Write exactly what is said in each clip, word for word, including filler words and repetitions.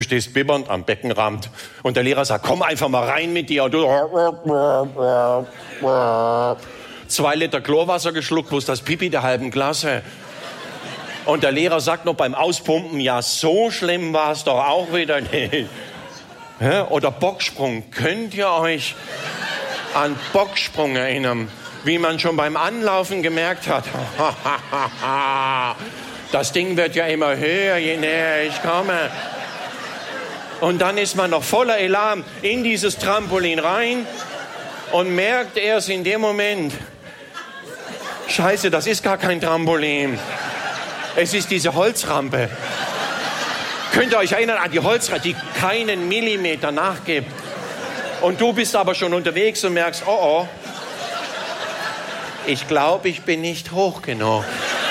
stehst bibbernd am Beckenrand und der Lehrer sagt, komm einfach mal rein mit dir. Und du zwei Liter Chlorwasser geschluckt, bloß das Pipi der halben Klasse. Und der Lehrer sagt noch beim Auspumpen, ja, so schlimm war es doch auch wieder nicht. Oder Bocksprung. Könnt ihr euch an Bocksprung erinnern, wie man schon beim Anlaufen gemerkt hat? Das Ding wird ja immer höher, je näher ich komme. Und dann ist man noch voller Elan in dieses Trampolin rein und merkt erst in dem Moment, Scheiße, das ist gar kein Trampolin. Es ist diese Holzrampe. Könnt ihr euch erinnern an die Holzrampe, die keinen Millimeter nachgibt? Und du bist aber schon unterwegs und merkst, oh oh, ich glaube, ich bin nicht hoch genug.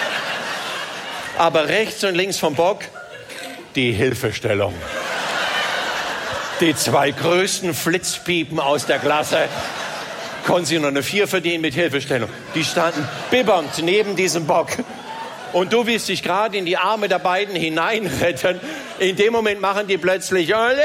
Aber rechts und links vom Bock die Hilfestellung. Die zwei größten Flitzpiepen aus der Klasse konnten sie nur eine vier verdienen mit Hilfestellung. Die standen bibbernd neben diesem Bock. Und du willst dich gerade in die Arme der beiden hineinretten. In dem Moment machen die plötzlich Ole!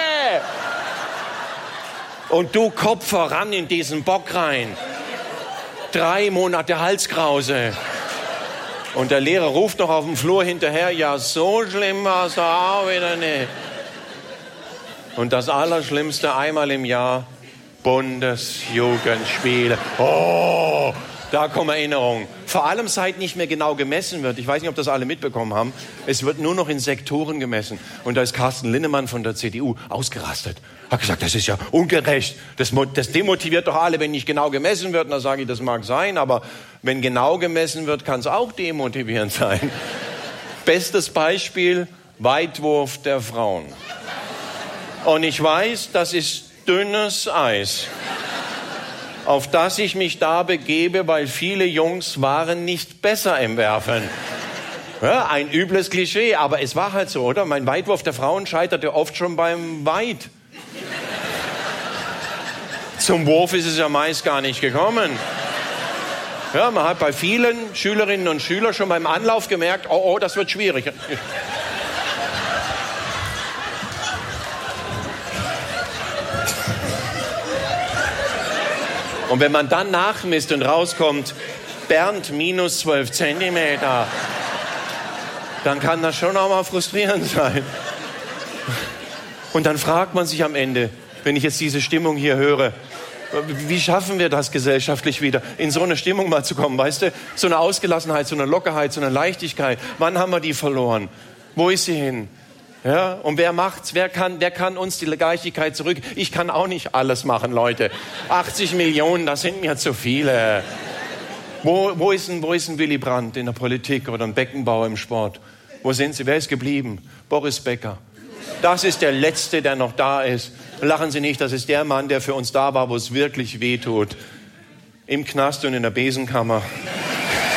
Und du Kopf voran in diesen Bock rein. Drei Monate Halskrause. Und der Lehrer ruft noch auf dem Flur hinterher, ja, so schlimm war es doch auch wieder nicht. Und das Allerschlimmste, einmal im Jahr, Bundesjugendspiele. Oh, da kommen Erinnerungen. Vor allem, seit nicht mehr genau gemessen wird. Ich weiß nicht, ob das alle mitbekommen haben. Es wird nur noch in Sektoren gemessen. Und da ist Carsten Linnemann von der C D U ausgerastet. Hat gesagt, das ist ja ungerecht. Das, das demotiviert doch alle, wenn nicht genau gemessen wird. Und da sage ich, das mag sein, aber wenn genau gemessen wird, kann es auch demotivierend sein. Bestes Beispiel, Weitwurf der Frauen. Und ich weiß, das ist dünnes Eis, auf das ich mich da begebe, weil viele Jungs waren nicht besser im Werfen. Ja, ein übles Klischee, aber es war halt so, oder? Mein Weitwurf der Frauen scheiterte oft schon beim Weit. Zum Wurf ist es ja meist gar nicht gekommen. Ja, man hat bei vielen Schülerinnen und Schülern schon beim Anlauf gemerkt, oh, oh, das wird schwierig. Und wenn man dann nachmisst und rauskommt, Bernd minus zwölf Zentimeter, dann kann das schon auch mal frustrierend sein. Und dann fragt man sich am Ende, wenn ich jetzt diese Stimmung hier höre, wie schaffen wir das gesellschaftlich wieder, in so eine Stimmung mal zu kommen, weißt du? So eine Ausgelassenheit, so eine Lockerheit, so eine Leichtigkeit. Wann haben wir die verloren? Wo ist sie hin? Ja, und wer macht's? Wer kann, wer kann uns die Leichtigkeit zurück? Ich kann auch nicht alles machen, Leute. achtzig Millionen, das sind mir zu viele. Wo, wo ist ein, wo ist ein Willy Brandt in der Politik oder ein Beckenbauer im Sport? Wo sind sie? Wer ist geblieben? Boris Becker. Das ist der Letzte, der noch da ist. Lachen Sie nicht, das ist der Mann, der für uns da war, wo es wirklich weh tut. Im Knast und in der Besenkammer.